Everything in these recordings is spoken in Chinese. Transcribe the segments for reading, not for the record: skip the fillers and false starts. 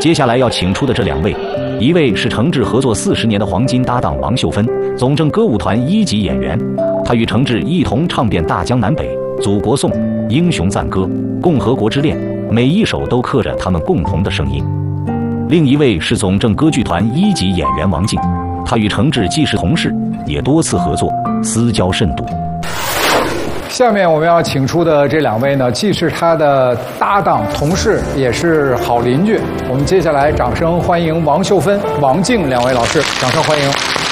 接下来要请出的这2位，一位是程志合作40年的黄金搭档王秀芬，总政歌舞团1级演员，她与程志一同唱遍大江南北、祖国颂、英雄赞歌、共和国之恋，每一首都刻着他们共同的声音。另一位是总政歌剧团1级演员王静，她与程志既是同事，也多次合作，私交甚笃。 下面我们要请出的这2位呢，既是他的搭档、同事，也是好邻居。我们接下来掌声欢迎王秀芬、王静2位老师，掌声欢迎。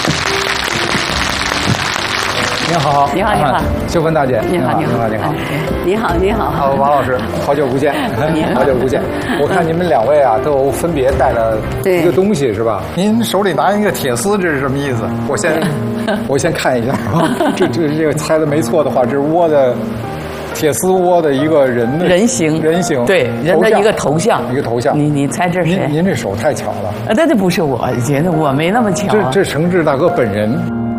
您好， 你好，你好， 秀芬大姐， 你好，你好， 你好， 你好，你好， 好，王老师，好久不见，好久不见。我看你们2位啊，都分别带了一个东西，是吧？您手里拿一个铁丝，这是什么意思？我先看一下啊，这个猜的没错的话，这是窝的铁丝窝的一个人形， 对，人的一个头像，你猜这是谁？ 您这手太巧了。 这不是我，觉得我没那么巧。 这程志大哥本人。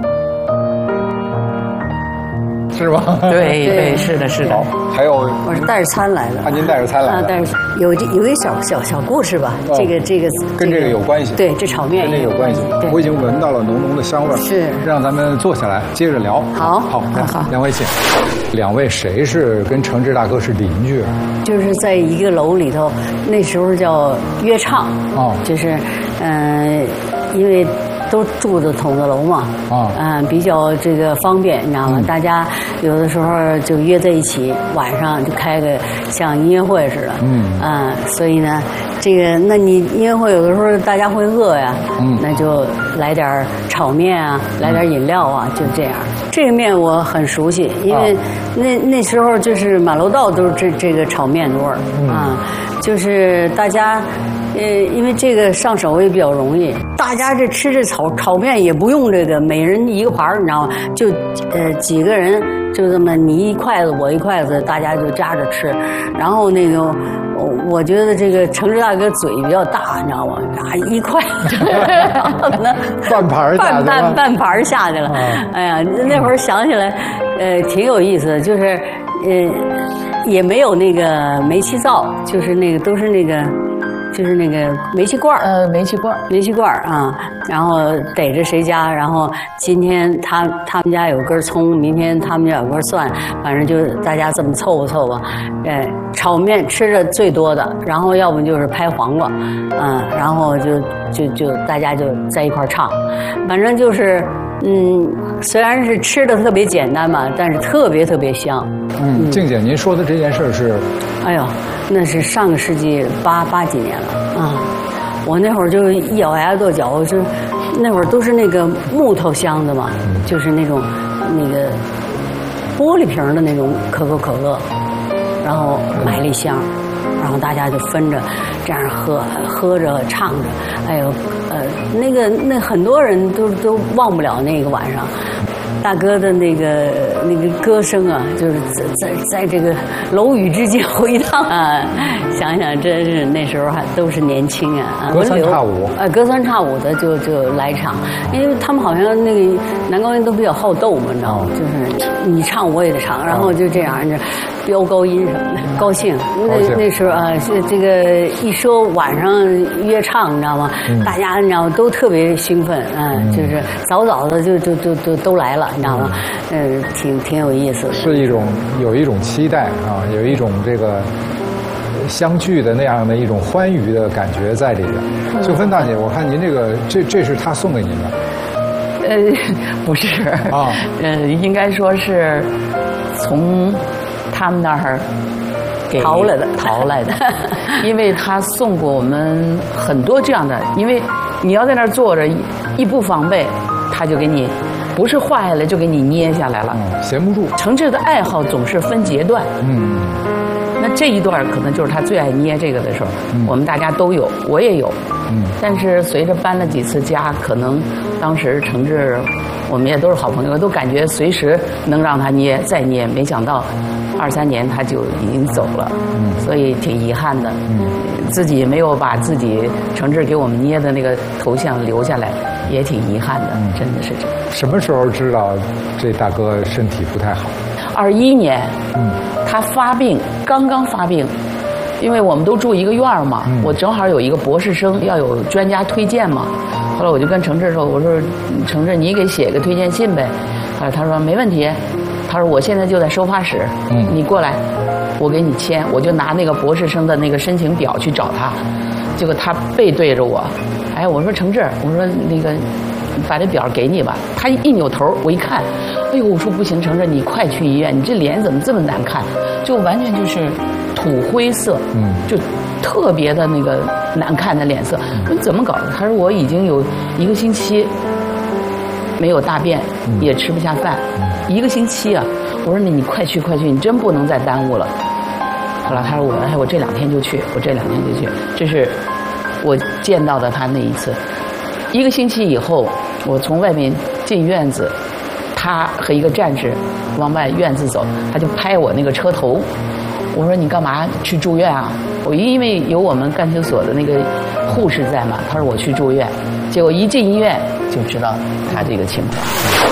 是吗？ 对，是的，是的。 还有， 我是带着餐来的。 啊，您带着餐来的。 但是有一个小故事吧，这个跟这个有关系。 对，这炒面跟这有关系。我已经闻到了浓浓的香味。 是。 让咱们坐下来接着聊。 好 ，2位请。2位谁是跟程志大哥是邻居？ 就是在一个楼里头，那时候叫约唱。哦。就是因为。都住的筒子楼嘛，比较这个方便，你知道吗？大家有的时候就约在一起，晚上就开个像音乐会似的，所以呢，那你音乐会有的时候大家会饿呀，那就来点炒面啊，来点饮料啊，就这样。这个面我很熟悉，因为那时候就是满楼道都是这个炒面多就是大家。因为这个上手也比较容易，大家吃这炒面也不用这个每人一个盘儿，你知道吗？就几个人就这么你一筷子我一筷子，大家就夹着吃。然后我觉得这个程志大哥嘴比较大，你知道吗？一筷子，然后呢半盘半盘下去了。哎呀，那会儿想起来，挺有意思的，就是也没有那个煤气灶，就是那个都是那个。就是那个煤气罐煤气罐啊，然后逮着谁家，然后今天他们家有根葱，明天他们家有根蒜，反正就大家这么凑合，炒面吃的最多的，然后要不就是拍黄瓜，然后就大家就在一块唱，反正就是虽然是吃的特别简单嘛，但是特别香。 静姐，您说的这件事是？ 哎呦，那是上个世纪80几年了啊！我那会儿就一咬牙跺脚，就那会儿都是那个木头箱子嘛，就是那个玻璃瓶的那种可口可乐，然后买了一箱，然后大家就分着这样喝着唱着，哎呦，那很多人都忘不了那个晚上。大哥的那个歌声啊，就是在这个楼宇之间回荡啊！想想真是那时候还都是年轻啊， 隔三差五隔三差五的就来唱，因为他们好像那个男高音都比较好斗嘛，你知道吗？就是你唱我也得唱，然后就这样就飙高音什么的，高兴。那时候啊，这个一说晚上约唱，你知道吗？大家你知道都特别兴奋就是早的就都来了。你知道吗？挺有意思的。 是有一种期待啊，有一种这个相聚的那样的一种欢愉的感觉在里边。秀芬大姐，我看您这是他送给您的。 不是啊，应该说是从他们那儿淘来的， 因为他送过我们很多这样的，因为你要在那儿坐着一不防备，他就给你。不是画下来就给你捏下来了， 闲不住。 程志的爱好总是分阶段，那这一段可能就是他最爱捏这个的时候，我们大家都有，我也有，但是随着搬了几次家，可能当时程志，我们也都是好朋友，都感觉随时能让他捏再捏，没想到2、3年他就已经走了，所以挺遗憾的，自己没有把自己程志给我们捏的那个头像留下来。也挺遗憾的，真的是这样。 什么时候知道这大哥身体不太好？ 21年，他发病，刚刚发病， 因为我们都住一个院儿嘛，我正好有一个博士生要有专家推荐嘛。后来我就跟程志说：“我说程志，你给写个推荐信呗。”后来他说没问题，他说我现在就在收发室，你过来，我给你签。我就拿那个博士生的那个申请表去找他，结果他背对着我，哎，我说程志，我说那个把这表给你吧。他一扭头，我一看，哎呦，我说不行，程志，你快去医院，你这脸怎么这么难看？就完全就是土灰色，就特别的那个难看的脸色。我说你怎么搞的？他说我已经有1个星期没有大便，也吃不下饭，1个星期啊！我说那你快去，你真不能再耽误了。后来他说我这2天就去，这是我见到的他那一次。1个星期以后，我从外面进院子，他和一个战士往外院子走，他就拍我那个车头。我说你干嘛去住院啊？我因为有我们干休所的那个护士在嘛，他说我去住院。结果一进医院就知道他这个情况。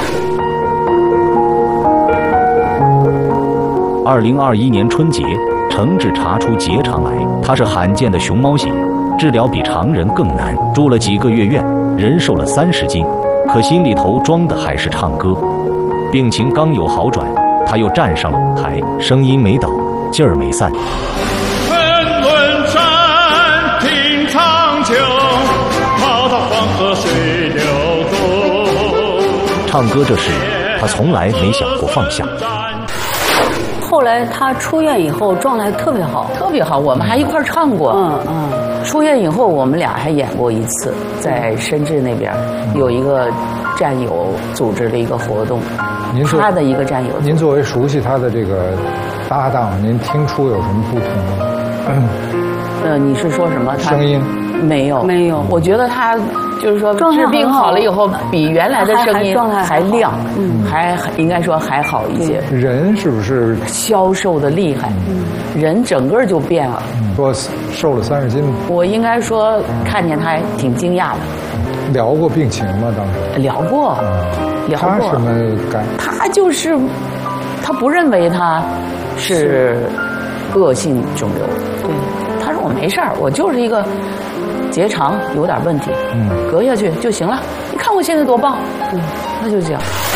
2021年春节，程志查出结肠癌，他是罕见的熊猫型，治疗比常人更难，住了几个月院，人瘦了30斤，可心里头装的还是唱歌。病情刚有好转，他又站上了舞台，声音没倒，劲儿没散。 昆仑山听长久，滔滔黄河水流东。 唱歌这事，他从来没想过放下。 后来他出院以后状态特别好， 特别好，我们还一块儿唱过。出院以后，我们俩还演过一次，在深圳那边有一个战友组织的一个活动，他的一个战友。 您作为熟悉他的这个搭档，您听出有什么不同吗？ 你是说什么？ 声音没有。 我觉得他就是说治病好了以后，比原来的声音还亮，还应该说还好一些。 人是不是消瘦的厉害？人整个就变了。 说瘦了30斤。 我应该说看见他还挺惊讶的。 聊过病情吗？当时聊过。 他什么感？ 他就是他不认为他是恶性肿瘤。对，他说我没事儿，我就是一个结肠有点问题，隔下去就行了。你看我现在多棒，那就这样。